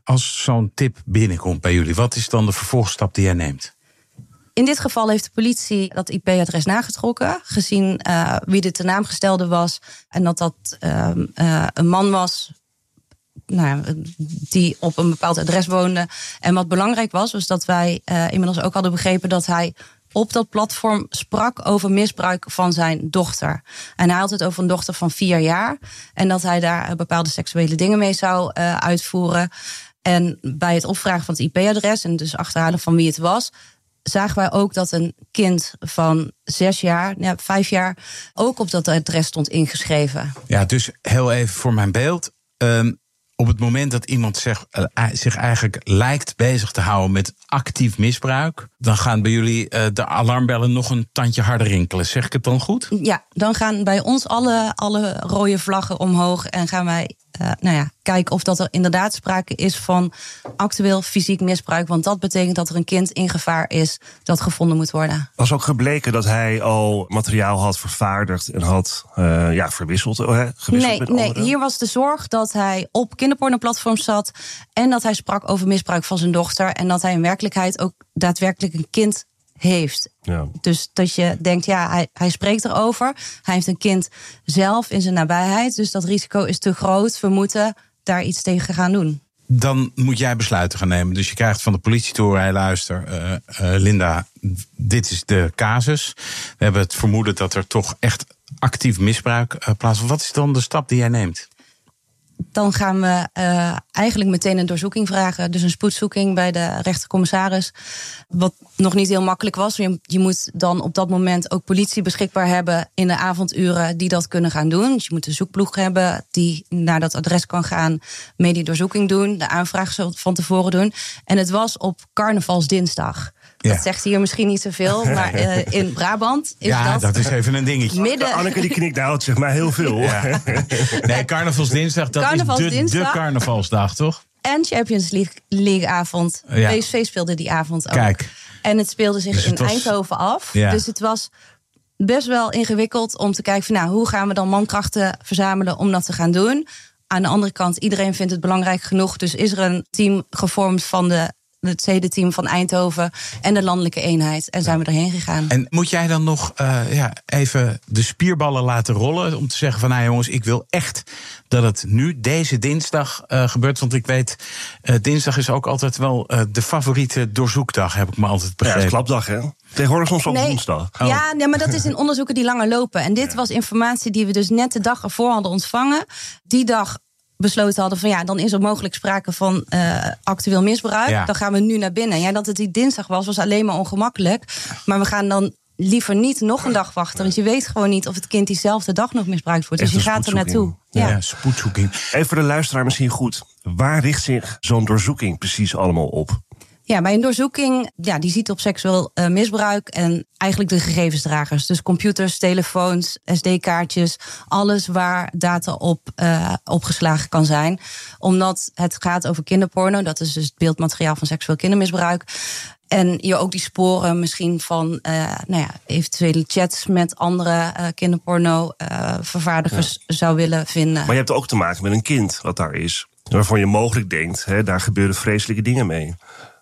als zo'n tip binnenkomt bij jullie? Wat is dan de vervolgstap die jij neemt? In dit geval heeft de politie dat IP-adres nagetrokken, gezien wie de ten naam gestelde was. En dat een man was die op een bepaald adres woonde. En wat belangrijk was dat wij inmiddels ook hadden begrepen dat hij op dat platform sprak over misbruik van zijn dochter. En hij had het over een dochter van 4 jaar. En dat hij daar bepaalde seksuele dingen mee zou uitvoeren. En bij het opvragen van het IP-adres en dus achterhalen van wie het was, zagen wij ook dat een kind van 5 jaar ook op dat adres stond ingeschreven. Ja, dus heel even voor mijn beeld. Op het moment dat iemand zich eigenlijk lijkt bezig te houden met actief misbruik, dan gaan bij jullie de alarmbellen nog een tandje harder rinkelen. Zeg ik het dan goed? Ja, dan gaan bij ons alle rode vlaggen omhoog en gaan wij kijken of dat er inderdaad sprake is van actueel fysiek misbruik. Want dat betekent dat er een kind in gevaar is dat gevonden moet worden. Was ook gebleken dat hij al materiaal had vervaardigd en had verwisseld? Gewisseld met anderen? Hier was de zorg dat hij op kinderpornoplatforms zat en dat hij sprak over misbruik van zijn dochter en dat hij in werkelijkheid ook daadwerkelijk een kind heeft. Ja. Dus dat je denkt, hij spreekt erover. Hij heeft een kind zelf in zijn nabijheid. Dus dat risico is te groot. We moeten daar iets tegen gaan doen. Dan moet jij besluiten gaan nemen. Dus je krijgt van de politie te horen, luister, Linda, dit is de casus. We hebben het vermoeden dat er toch echt actief misbruik plaatsvindt. Wat is dan de stap die jij neemt? Dan gaan we eigenlijk meteen een doorzoeking vragen. Dus een spoedzoeking bij de rechtercommissaris. Wat nog niet heel makkelijk was. Je moet dan op dat moment ook politie beschikbaar hebben in de avonduren die dat kunnen gaan doen. Dus je moet een zoekploeg hebben die naar dat adres kan gaan, mee die doorzoeking doen, de aanvraag van tevoren doen. En het was op carnavalsdinsdag. Ja. Dat zegt hier misschien niet zoveel, maar in Brabant is dat is even een dingetje. Anneke die knikt, nou, het zegt mij heel veel. Ja. Nee, carnavalsdinsdag, dat is de carnavalsdag, toch? En Champions League avond. Ja. PSV speelde die avond ook. Kijk. En het speelde zich in Eindhoven af. Ja. Dus het was best wel ingewikkeld om te kijken van, hoe gaan we dan mankrachten verzamelen om dat te gaan doen. Aan de andere kant, iedereen vindt het belangrijk genoeg. Dus is er een team gevormd van het zedenteam van Eindhoven en de landelijke eenheid. En zijn we erheen gegaan. En moet jij dan nog even de spierballen laten rollen om te zeggen van, jongens, ik wil echt dat het nu deze dinsdag gebeurt. Want ik weet, dinsdag is ook altijd wel de favoriete doorzoekdag, heb ik me altijd begrepen. Ja, het is klapdag, hè? Tegenwoordig soms ook woensdag. Oh. Ja, maar dat is in onderzoeken die langer lopen. En dit was informatie die we dus net de dag ervoor hadden ontvangen. Die dag besloten hadden van, dan is er mogelijk sprake van actueel misbruik. Ja. Dan gaan we nu naar binnen. Ja, dat het die dinsdag was alleen maar ongemakkelijk. Maar we gaan dan liever niet nog een dag wachten. Want je weet gewoon niet of het kind diezelfde dag nog misbruikt wordt. Dus je gaat er naartoe. Ja, spoedzoeking. Even voor de luisteraar misschien goed. Waar richt zich zo'n doorzoeking precies allemaal op? Ja, bij een doorzoeking, die ziet op seksueel misbruik en eigenlijk de gegevensdragers. Dus computers, telefoons, SD-kaartjes, alles waar data op opgeslagen kan zijn. Omdat het gaat over kinderporno, dat is dus het beeldmateriaal van seksueel kindermisbruik. En je ook die sporen misschien van eventuele chats met andere kinderporno-vervaardigers zou willen vinden. Maar je hebt ook te maken met een kind wat daar is, waarvan je mogelijk denkt, daar gebeuren vreselijke dingen mee.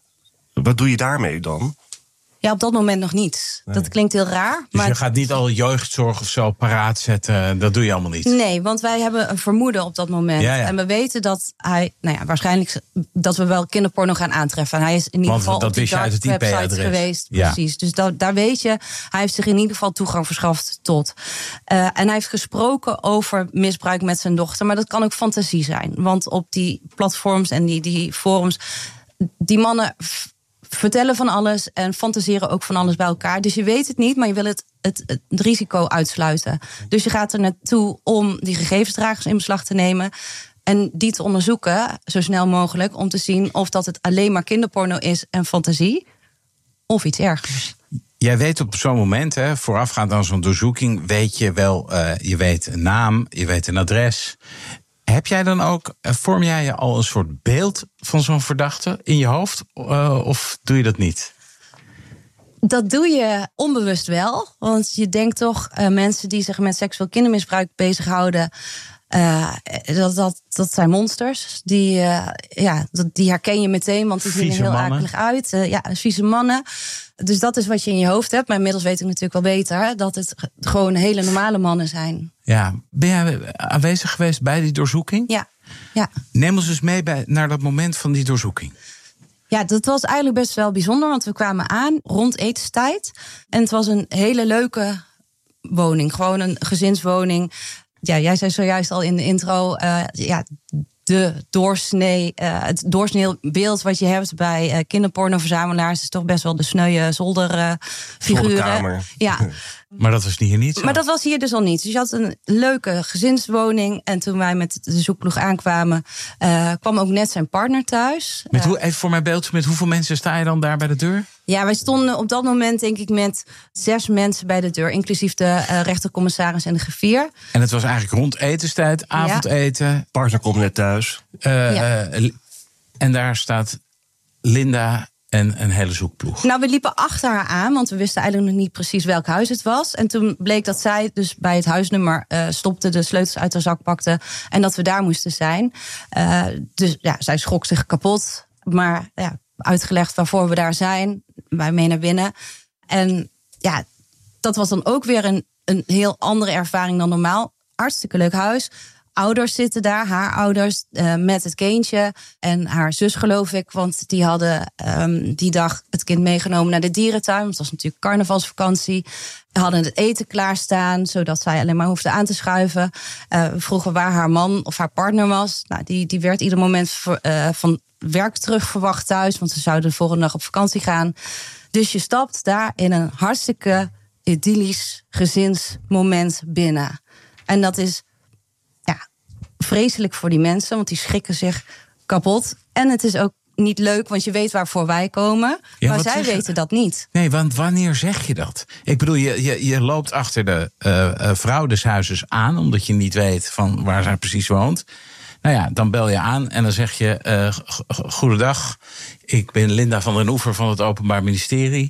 Wat doe je daarmee dan? Ja, op dat moment nog niet. Nee. Dat klinkt heel raar. Dus je gaat niet al jeugdzorg of zo paraat zetten? Dat doe je allemaal niet? Nee, want wij hebben een vermoeden op dat moment. Ja. En we weten dat hij, waarschijnlijk dat we wel kinderporno gaan aantreffen. En hij is in ieder geval op die dark website geweest. Ja. Precies, dus daar weet je, hij heeft zich in ieder geval toegang verschaft tot. En hij heeft gesproken over misbruik met zijn dochter. Maar dat kan ook fantasie zijn. Want op die platforms en die forums, die mannen vertellen van alles en fantaseren ook van alles bij elkaar. Dus je weet het niet, maar je wil het risico uitsluiten. Dus je gaat er naartoe om die gegevensdragers in beslag te nemen en die te onderzoeken, zo snel mogelijk, om te zien of dat het alleen maar kinderporno is en fantasie, of iets ergers. Jij weet op zo'n moment, voorafgaand aan zo'n doorzoeking, weet je wel, je weet een naam, je weet een adres. Heb jij dan ook, vorm jij je al een soort beeld van zo'n verdachte in je hoofd? Of doe je dat niet? Dat doe je onbewust wel. Want je denkt toch, mensen die zich met seksueel kindermisbruik bezighouden, Dat zijn monsters. Die herken je meteen, want die zien er heel akelig uit. Vieze mannen. Dus dat is wat je in je hoofd hebt. Maar inmiddels weet ik natuurlijk wel beter dat het gewoon hele normale mannen zijn. Ja, ben jij aanwezig geweest bij die doorzoeking? Ja. Neem ons dus mee naar dat moment van die doorzoeking. Ja, dat was eigenlijk best wel bijzonder, want we kwamen aan rond etenstijd. En het was een hele leuke woning, gewoon een gezinswoning. Ja, jij zei zojuist al in de intro, het doorsnee beeld wat je hebt bij kinderpornoverzamelaars is toch best wel de sneuwe zolderfiguren. Ja. Maar dat was hier niet zo. Maar dat was hier dus al niet. Dus je had een leuke gezinswoning. En toen wij met de zoekploeg aankwamen, kwam ook net zijn partner thuis. Even voor mijn beeld, met hoeveel mensen sta je dan daar bij de deur? Ja, wij stonden op dat moment denk ik met 6 mensen bij de deur. Inclusief de rechtercommissaris en de griffier. En het was eigenlijk rond etenstijd, avondeten. Ja. Partner komt net thuis. En daar staat Linda en een hele zoekploeg. Nou, we liepen achter haar aan, want we wisten eigenlijk nog niet precies welk huis het was. En toen bleek dat zij dus bij het huisnummer stopte, de sleutels uit haar zak pakte en dat we daar moesten zijn. Dus ja, zij schrok zich kapot. Maar ja, uitgelegd waarvoor we daar zijn. Wij mee naar binnen. En ja, dat was dan ook weer een heel andere ervaring dan normaal. Hartstikke leuk huis. Ouders zitten daar, haar ouders, met het kindje. En haar zus, geloof ik, want die hadden die dag het kind meegenomen naar de dierentuin. Want het was natuurlijk carnavalsvakantie. We hadden het eten klaarstaan, zodat zij alleen maar hoefde aan te schuiven. We vroegen waar haar man of haar partner was. Nou, die werd ieder moment van werk terug verwacht thuis, want ze zouden de volgende dag op vakantie gaan. Dus je stapt daar in een hartstikke idyllisch gezinsmoment binnen. En dat is vreselijk voor die mensen, want die schrikken zich kapot. En het is ook niet leuk, want je weet waarvoor wij komen. Ja, maar zij weten dat niet. Nee, want wanneer zeg je dat? Ik bedoel, je loopt achter de vrouw des huizes aan, omdat je niet weet van waar zij precies woont. Nou ja, dan bel je aan en dan zeg je, goedendag, ik ben Linda van den Oever van het Openbaar Ministerie.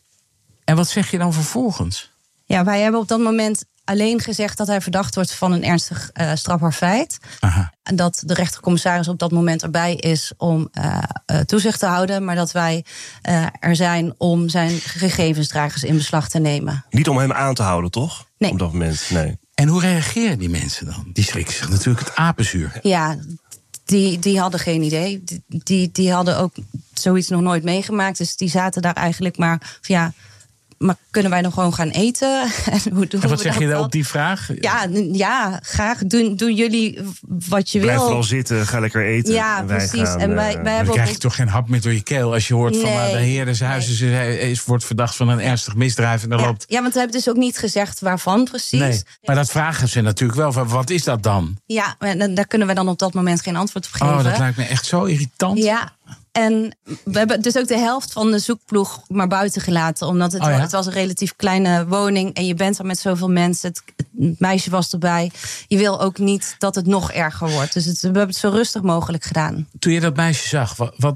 En wat zeg je dan vervolgens? Ja, wij hebben op dat moment alleen gezegd dat hij verdacht wordt van een ernstig strafbaar feit. Aha. En dat de rechtercommissaris op dat moment erbij is om toezicht te houden, maar dat wij er zijn om zijn gegevensdragers in beslag te nemen. Niet om hem aan te houden, toch? Nee. Op dat moment, nee. En hoe reageren die mensen dan? Die schrikken zich natuurlijk het apenzuur. Ja, die hadden geen idee. Die hadden ook zoiets nog nooit meegemaakt. Dus die zaten daar eigenlijk maar van ja, maar kunnen wij nog gewoon gaan eten? En wat zeg je dan op die vraag? Ja, graag. Doen jullie wat je wil. Blijf vooral zitten, ga lekker eten. Ja, en precies. En wij dan krijg je toch geen hap meer door je keel als je hoort van de heer des huizes wordt verdacht van een ernstig misdrijf. En dan loopt. Ja, want we hebben dus ook niet gezegd waarvan precies. Nee, maar dat vragen ze natuurlijk wel. Wat is dat dan? Ja, en daar kunnen we dan op dat moment geen antwoord op geven. Oh, dat lijkt me echt zo irritant. Ja. En we hebben dus ook de helft van de zoekploeg maar buiten gelaten. Omdat het was een relatief kleine woning. En je bent er met zoveel mensen. Het meisje was erbij. Je wil ook niet dat het nog erger wordt. Dus we hebben het zo rustig mogelijk gedaan. Toen je dat meisje zag, wat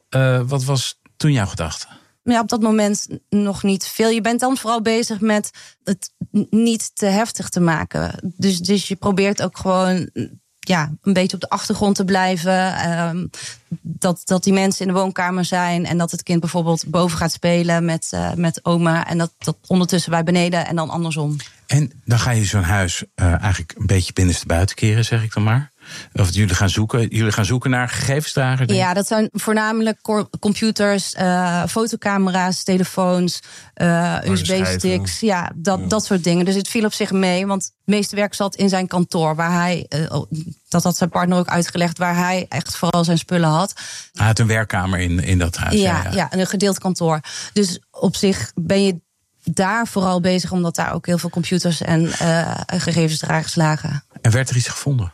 was toen jouw gedachte? Ja, op dat moment nog niet veel. Je bent dan vooral bezig met het niet te heftig te maken. Dus je probeert ook gewoon een beetje op de achtergrond te blijven. Dat die mensen in de woonkamer zijn en dat het kind bijvoorbeeld boven gaat spelen met oma. En dat ondertussen bij beneden en dan andersom. En dan ga je zo'n huis eigenlijk een beetje binnenstebuiten keren, zeg ik dan maar. Of jullie gaan zoeken naar gegevensdragers? Ja, dat zijn voornamelijk computers, fotocamera's, telefoons, USB-sticks. Ja, dat soort dingen. Dus het viel op zich mee, want het meeste werk zat in zijn kantoor. Waar hij, dat had zijn partner ook uitgelegd, waar hij echt vooral zijn spullen had. Hij had een werkkamer in dat huis. Ja, een gedeeld kantoor. Dus op zich ben je daar vooral bezig, omdat daar ook heel veel computers en gegevensdragers lagen. En werd er iets gevonden?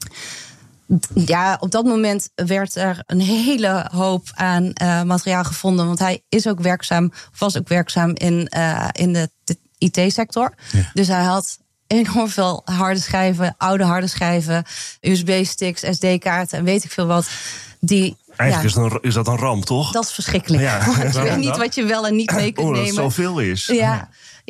Ja, op dat moment werd er een hele hoop aan materiaal gevonden. Want hij was ook werkzaam in de IT-sector. Ja. Dus hij had enorm veel harde schijven, oude harde schijven, USB-sticks, SD-kaarten en weet ik veel wat. Eigenlijk is dat een ramp, toch? Dat is verschrikkelijk. Ja. Want je weet niet wat je wel en niet mee kunt nemen. Dat het zoveel is. Ja.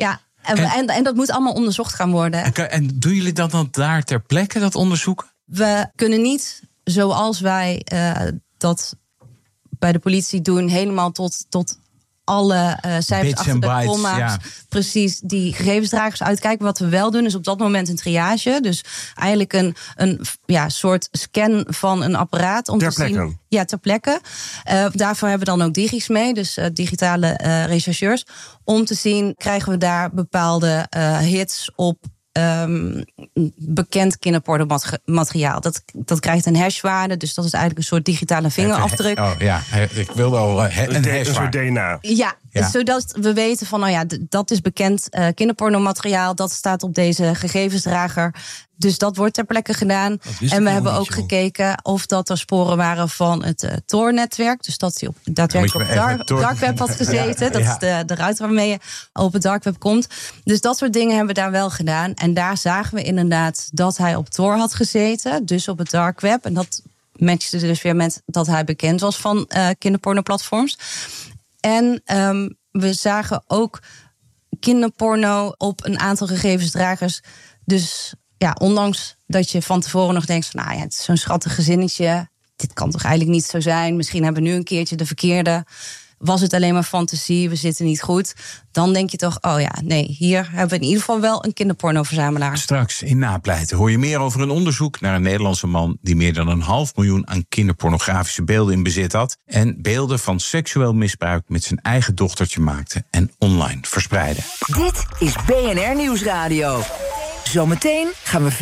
En dat moet allemaal onderzocht gaan worden. En doen jullie dat dan daar ter plekke, dat onderzoeken? We kunnen niet, zoals wij dat bij de politie doen, helemaal tot alle cijfers achter de komma's, precies die gegevensdragers uitkijken. Wat we wel doen is op dat moment een triage. Dus eigenlijk een soort scan van een apparaat. Om ter plekke? Zien, ja, ter plekke. Daarvoor hebben we dan ook digis mee, dus digitale rechercheurs. Om te zien, krijgen we daar bepaalde hits op bekend kinderpornomateriaal. Dat krijgt een hashwaarde, dus dat is eigenlijk een soort digitale vingerafdruk. Ik wilde al een soort DNA. Ja, zodat we weten van, dat is bekend kinderpornomateriaal, dat staat op deze gegevensdrager. Dus dat wordt ter plekke gedaan. En we hebben ook gekeken of dat er sporen waren van het Tor-netwerk. Dus dat hij daadwerkelijk op dark web had gezeten. Dat is de ruiter waarmee je op het dark web komt. Dus dat soort dingen hebben we daar wel gedaan. En daar zagen we inderdaad dat hij op Tor had gezeten. Dus op het dark web. En dat matchte dus weer met dat hij bekend was van kinderpornoplatforms. En we zagen ook kinderporno op een aantal gegevensdragers. Dus ondanks dat je van tevoren nog denkt van, het is zo'n schattig gezinnetje. Dit kan toch eigenlijk niet zo zijn. Misschien hebben we nu een keertje de verkeerde. Was het alleen maar fantasie, we zitten niet goed. Dan denk je toch, hier hebben we in ieder geval wel een kinderpornoverzamelaar. Straks in Napleiten hoor je meer over een onderzoek naar een Nederlandse man die meer dan 500.000 aan kinderpornografische beelden in bezit had. En beelden van seksueel misbruik met zijn eigen dochtertje maakte en online verspreidde. Dit is BNR Nieuwsradio. Zometeen gaan we